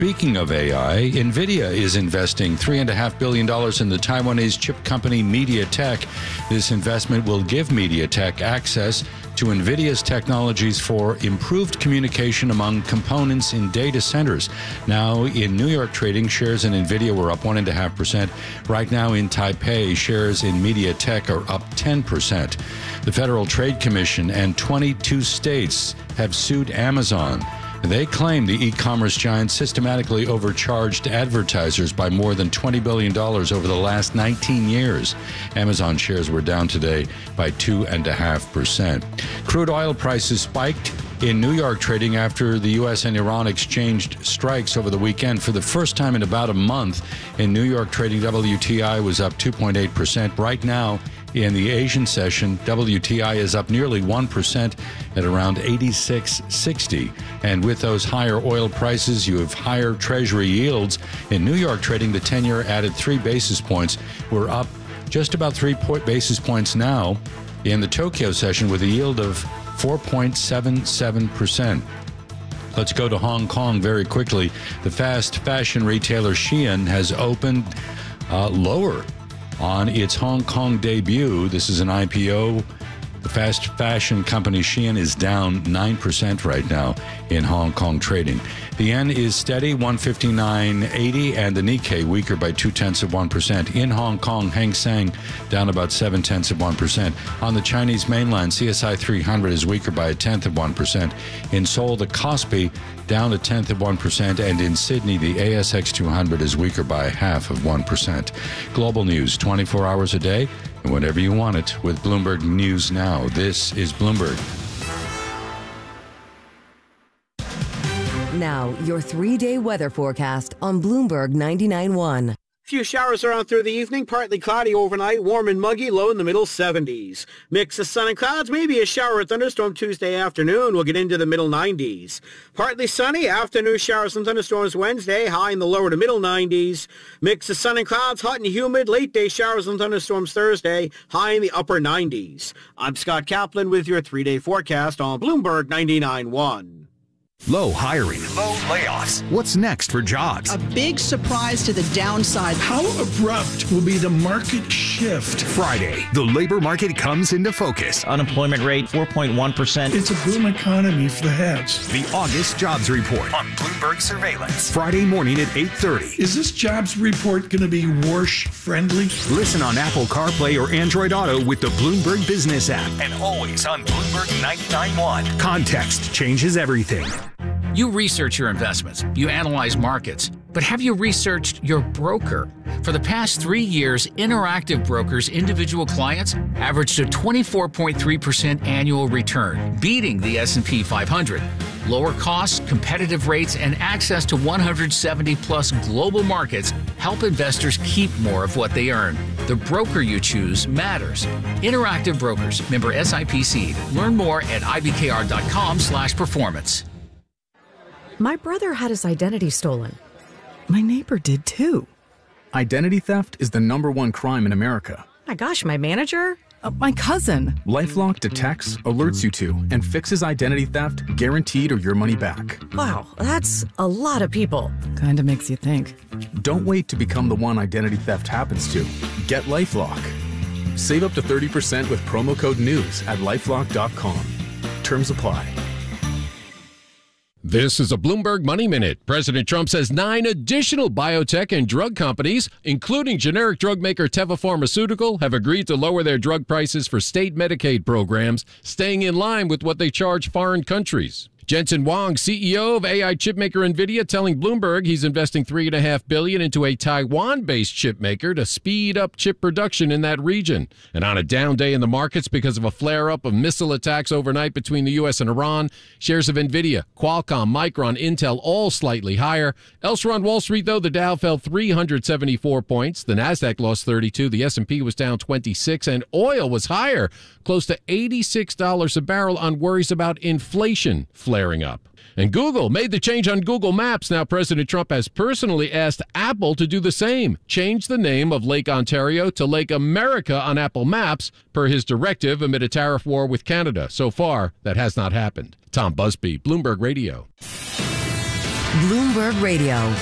Speaking of AI, NVIDIA is investing $3.5 billion in the Taiwanese chip company MediaTek. This investment will give MediaTek access to NVIDIA's technologies for improved communication among components in data centers. Now, in New York trading, shares in NVIDIA were up 1.5%. Right now in Taipei, shares in MediaTek are up 10%. The Federal Trade Commission and 22 states have sued Amazon. They claim the e-commerce giant systematically overcharged advertisers by more than $20 billion over the last 19 years. Amazon shares were down today by 2.5%. Crude oil prices spiked in New York trading after the U.S. and Iran exchanged strikes over the weekend. For the first time in about a month, in New York trading, WTI was up 2.8%. Right now, in the Asian session, WTI is up nearly 1% at around 86.60. And with those higher oil prices, you have higher Treasury yields. In New York trading, the 10-year added 3 basis points. We're up just about 3 basis points now in the Tokyo session with a yield of 4.77%. Let's go to Hong Kong very quickly. The fast fashion retailer Shein has opened lower on its Hong Kong debut. This is an IPO. The fast fashion company Shein is down 9% right now in Hong Kong trading. The yen is steady, 159.80, and the Nikkei weaker by 0.2%. In Hong Kong, Hang Seng down about 0.7%. On the Chinese mainland, CSI 300 is weaker by 0.1%. In Seoul, the Kospi down 0.1%, and in Sydney, the ASX 200 is weaker by 0.5%. Global news 24 hours a day and whenever you want it with Bloomberg News Now. This is Bloomberg. Now, your 3-day weather forecast on Bloomberg 99.1. Few showers around through the evening, partly cloudy overnight, warm and muggy, low in the middle 70s. Mix of sun and clouds, maybe a shower or thunderstorm Tuesday afternoon. We'll get into the middle 90s. Partly sunny, afternoon showers and thunderstorms Wednesday, high in the lower to middle 90s. Mix of sun and clouds, hot and humid, late day showers and thunderstorms Thursday, high in the upper 90s. I'm Scott Kaplan with your 3-day forecast on Bloomberg 99.1. Low hiring. Low layoffs. What's next for jobs? A big surprise to the downside. How abrupt will be the market shift? Friday, the labor market comes into focus. Unemployment rate, 4.1%. It's a boom economy for the haves. The August Jobs Report on Bloomberg Surveillance. Friday morning at 8:30. Is this jobs report going to be Warsh-friendly? Listen on Apple CarPlay or Android Auto with the Bloomberg Business app. And always on Bloomberg 99.1. Context changes everything. You research your investments, you analyze markets, but have you researched your broker? For the past 3 years, Interactive Brokers' individual clients averaged a 24.3% annual return, beating the S&P 500. Lower costs, competitive rates, and access to 170-plus global markets help investors keep more of what they earn. The broker you choose matters. Interactive Brokers, member SIPC. Learn more at ibkr.com/performance. My brother had his identity stolen. My neighbor did too. Identity theft is the #1 crime in America. My gosh, my manager? My cousin. LifeLock detects, alerts you to, and fixes identity theft guaranteed or your money back. Wow, that's a lot of people. Kinda makes you think. Don't wait to become the one identity theft happens to. Get LifeLock. Save up to 30% with promo code NEWS at LifeLock.com. Terms apply. This is a Bloomberg Money Minute. President Trump says 9 additional biotech and drug companies, including generic drug maker Teva Pharmaceutical, have agreed to lower their drug prices for state Medicaid programs, staying in line with what they charge foreign countries. Jensen Huang, CEO of AI chipmaker NVIDIA, telling Bloomberg he's investing $3.5 billion into a Taiwan-based chipmaker to speed up chip production in that region. And on a down day in the markets because of a flare-up of missile attacks overnight between the U.S. and Iran, shares of NVIDIA, Qualcomm, Micron, Intel, all slightly higher. Elsewhere on Wall Street, though, the Dow fell 374 points. The Nasdaq lost 32. The S&P was down 26. And oil was higher, close to $86 a barrel on worries about inflation flaring up. And Google made the change on Google Maps. Now President Trump has personally asked Apple to do the same. Change the name of Lake Ontario to Lake America on Apple Maps per his directive amid a tariff war with Canada. So far, that has not happened. Tom Busby, Bloomberg Radio. Bloomberg Radio.